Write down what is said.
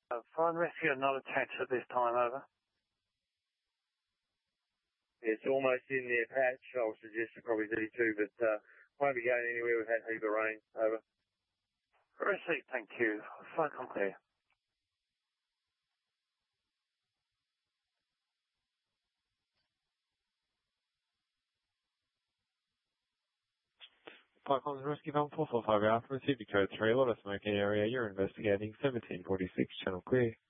Fire and rescue are not attached at this time, over. It's almost in their patch. I would suggest it probably D2, but won't be going anywhere. We've had a heap of rain, over. Received, thank you. Flight complete. Flight Comms Rescue Van 445 Alpha, received code 3, a lot of smoking area. You're investigating 1746, channel clear.